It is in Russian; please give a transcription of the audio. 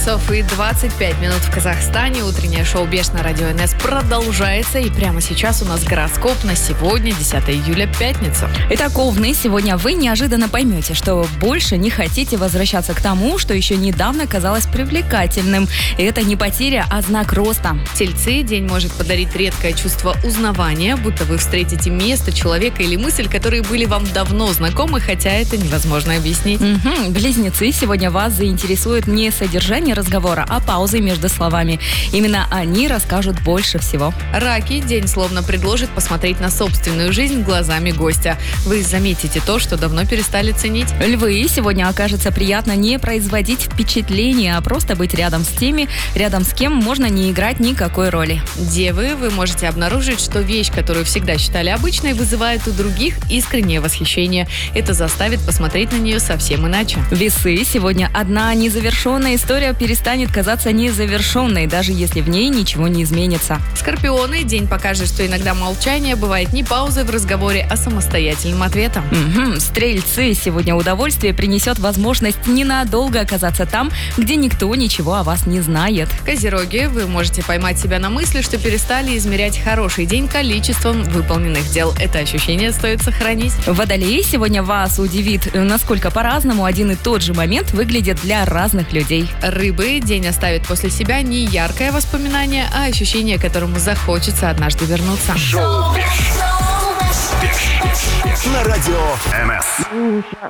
Часов и 25 минут в Казахстане. Утреннее шоу «Беш» на радио НС продолжается. И прямо сейчас у нас гороскоп на сегодня, 10 июля, пятницу. Итак, овны, сегодня вы неожиданно поймете, что больше не хотите возвращаться к тому, что еще недавно казалось привлекательным. И это не потеря, а знак роста. Тельцы, день может подарить редкое чувство узнавания, будто вы встретите место, человека или мысль, которые были вам давно знакомы, хотя это невозможно объяснить. Близнецы, сегодня вас заинтересует не содержание разговора, а паузы между словами. Именно они расскажут больше всего. Раки, день словно предложит посмотреть на собственную жизнь глазами гостя. Вы заметите то, что давно перестали ценить. Львы, сегодня окажется приятно не производить впечатление, а просто быть рядом с теми, рядом с кем можно не играть никакой роли. Девы, вы можете обнаружить, что вещь, которую всегда считали обычной, вызывает у других искреннее восхищение. Это заставит посмотреть на нее совсем иначе. Весы, сегодня одна незавершенная история перестанет казаться незавершенной, даже если в ней ничего не изменится. Скорпионы, день покажет, что иногда молчание бывает не паузой в разговоре, а самостоятельным ответом. Стрельцы, сегодня удовольствие принесет возможность ненадолго оказаться там, где никто ничего о вас не знает. Козероги, вы можете поймать себя на мысли, что перестали измерять хороший день количеством выполненных дел. Это ощущение стоит сохранить. Водолеи, сегодня вас удивит, насколько по-разному один и тот же момент выглядит для разных людей. Рыбы, день оставит после себя не яркое воспоминание, а ощущение, к которому захочется однажды вернуться. Шоу на радио НС.